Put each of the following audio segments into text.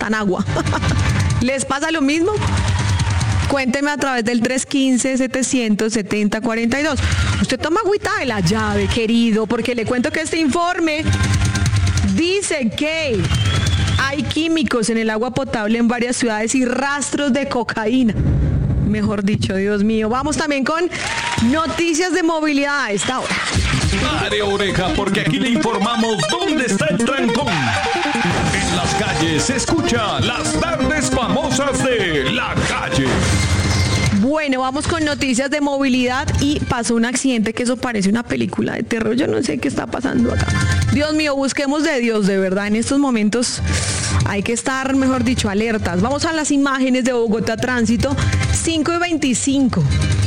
botan agua. ¿Les pasa lo mismo? Cuénteme a través del 315-770-42. Usted toma agüita de la llave, querido, porque le cuento que este informe dice que hay químicos en el agua potable en varias ciudades y rastros de cocaína. Mejor dicho, Dios mío. Vamos también con noticias de movilidad a esta hora. Pare oreja, porque aquí le informamos dónde está el trancón. En las calles se escucha las tardes famosas de la calle. Bueno, vamos con noticias de movilidad y pasó un accidente que eso parece una película de terror. Yo no sé qué está pasando acá. Dios mío, busquemos de Dios, de verdad. En estos momentos hay que estar, mejor dicho, alertas. Vamos a las imágenes de Bogotá Tránsito, 5:25.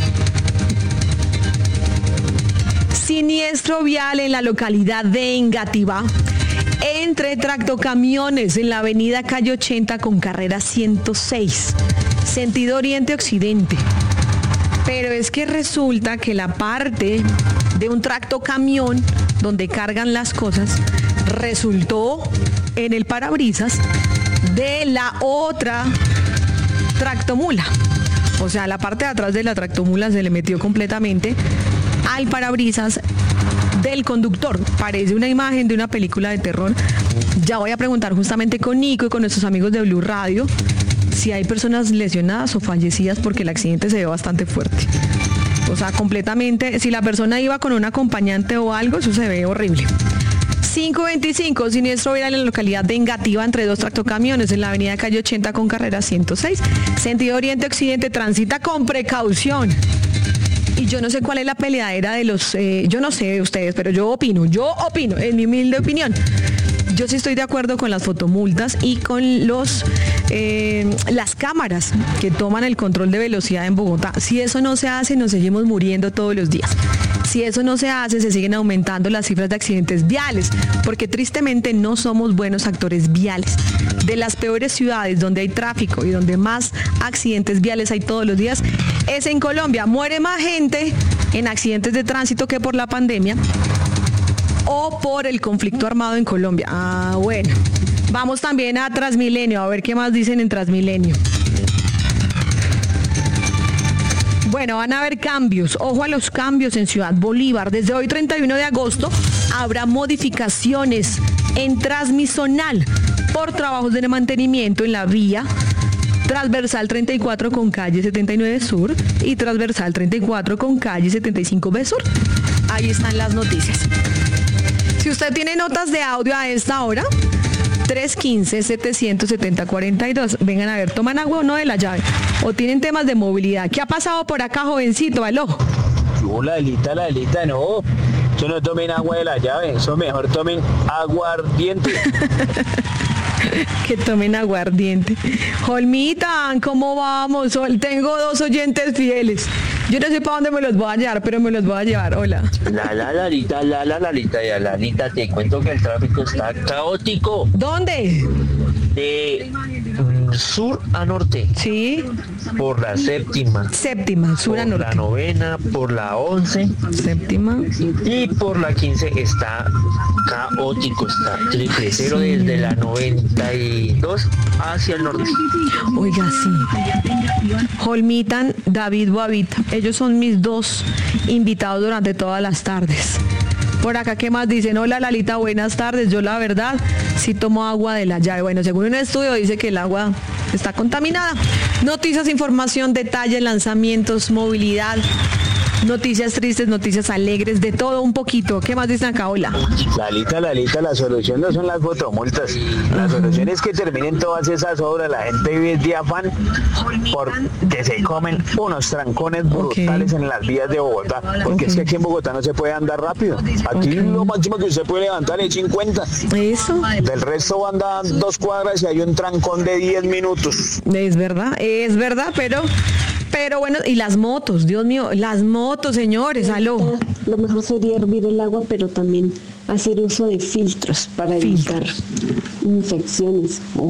Siniestro vial en la localidad de Engativá, entre tractocamiones en la avenida Calle 80 con carrera 106, sentido oriente-occidente. Pero es que resulta que la parte de un tractocamión donde cargan las cosas resultó en el parabrisas de la otra tractomula. O sea, la parte de atrás de la tractomula se le metió completamente al parabrisas del conductor. Parece una imagen de una película de terror. Ya voy a preguntar justamente con Nico y con nuestros amigos de Blue Radio si hay personas lesionadas o fallecidas, porque el accidente se ve bastante fuerte. O sea, completamente, si la persona iba con un acompañante o algo, eso se ve horrible. 5:25, siniestro vial en la localidad de Engativá entre dos tractocamiones en la avenida Calle 80 con carrera 106, sentido oriente-occidente, transita con precaución. Y yo no sé cuál es la peleadera de los, yo no sé de ustedes, pero yo opino, en mi humilde opinión. Yo sí estoy de acuerdo con las fotomultas y con las cámaras que toman el control de velocidad en Bogotá. Si eso no se hace, nos seguimos muriendo todos los días. Si eso no se hace, se siguen aumentando las cifras de accidentes viales, porque tristemente no somos buenos actores viales. De las peores ciudades donde hay tráfico y donde más accidentes viales hay todos los días, es en Colombia. Muere más gente en accidentes de tránsito que por la pandemia o por el conflicto armado en Colombia. Ah, bueno. Vamos también a Transmilenio, a ver qué más dicen en Transmilenio. Bueno, van a haber cambios. Ojo a los cambios en Ciudad Bolívar. Desde hoy, 31 de agosto, habrá modificaciones en Transmisonal por trabajos de mantenimiento en la vía transversal 34 con calle 79 Sur y transversal 34 con calle 75B Sur. Ahí están las noticias. Si usted tiene notas de audio a esta hora, 315-770-42. Vengan a ver, ¿toman agua o no de la llave? ¿O tienen temas de movilidad? ¿Qué ha pasado por acá, jovencito? ¿Aló? La delita, no. Yo no tomen agua de la llave, eso mejor tomen aguardiente. Que tomen aguardiente. Jolmita, ¿cómo vamos? Tengo 2 oyentes fieles. Yo no sé para dónde me los voy a llevar, pero me los voy a llevar. Hola. Lalita, y Alanita, te cuento que el tráfico está caótico. ¿Dónde? De sur a norte. Sí. Por la séptima, sur a norte. Por la novena, por la 11. Séptima. Y por la 15 está caótico, está triple cero desde la 92 hacia el norte. Oiga, sí. Jolmitan, David Boavita. Ellos son mis 2 invitados durante todas las tardes. Por acá, ¿qué más dicen? Hola, Lalita, buenas tardes. Yo, la verdad, sí tomo agua de la llave. Bueno, según un estudio dice que el agua está contaminada. Noticias, información, detalles, lanzamientos, movilidad, noticias tristes, noticias alegres, de todo un poquito. ¿Qué más dicen acá? Hola. Lalita, la solución no son las fotomultas. La solución es que terminen todas esas obras. La gente vive de afán porque se comen unos trancones brutales en las vías de Bogotá. Porque es que aquí en Bogotá no se puede andar rápido. Aquí lo máximo que usted puede levantar es 50. Eso. Del resto anda 2 cuadras y hay un trancón de 10 minutos. Es verdad, pero bueno, y las motos, Dios mío, las motos, señores, aló. Lo mejor sería hervir el agua, pero también hacer uso de filtros para evitar infecciones o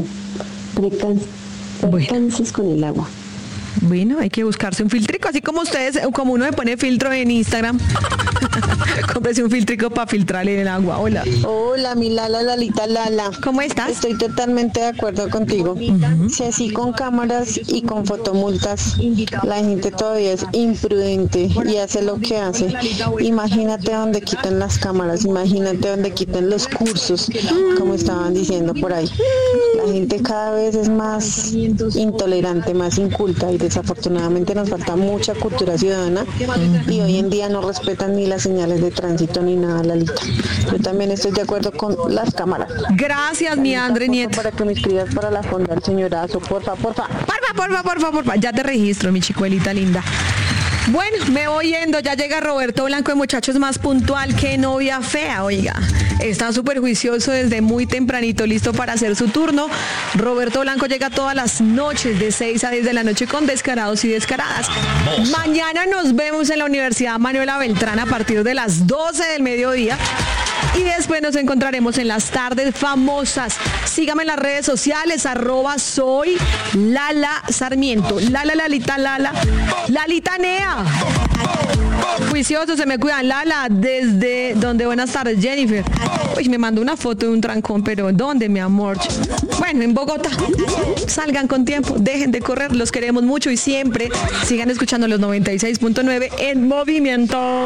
percances con el agua. Bueno, hay que buscarse un filtrico, así como ustedes, como uno me pone filtro en Instagram. Cómprese un filtrico para filtrarle el agua. Hola. Hola, mi Lalita Lala. ¿Cómo estás? Estoy totalmente de acuerdo contigo. Si así con cámaras y con fotomultas la gente todavía es imprudente y hace lo que hace, imagínate donde quiten las cámaras, imagínate donde quiten los cursos, como estaban diciendo por ahí. La gente cada vez es más intolerante, más inculta y desafortunadamente nos falta mucha cultura ciudadana y hoy en día no respetan ni las señales de tránsito ni nada, Lalita. Yo también estoy de acuerdo con las cámaras. Gracias, mi André Nieto. Para que me inscribas para la fonda al señorazo, porfa. Porfa. Ya te registro, mi chicuelita linda. Bueno, me voy yendo, ya llega Roberto Blanco de Muchachos más puntual que novia fea, oiga. Está súper juicioso desde muy tempranito, listo para hacer su turno. Roberto Blanco llega todas las noches de 6 a 10 de la noche con Descarados y Descaradas. Mañana nos vemos en la Universidad Manuela Beltrán a partir de las 12 del mediodía. Y después nos encontraremos en las tardes famosas. Sígame en las redes sociales, @soy Lala Sarmiento. Lalita Nea. Juicioso, se me cuidan. Lala, desde donde buenas tardes, Jennifer. Uy, me mandó una foto de un trancón, pero ¿dónde, mi amor? Bueno, en Bogotá. Salgan con tiempo, dejen de correr, los queremos mucho y siempre sigan escuchando los 96.9 en movimiento.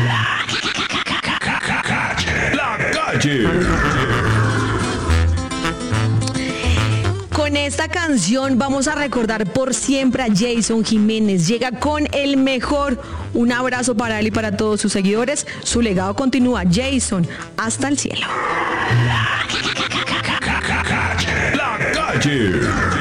La calle. Con esta canción vamos a recordar por siempre a Jason Jiménez. Llega con el mejor. Un abrazo para él y para todos sus seguidores. Su legado continúa. Jason, hasta el cielo. La calle.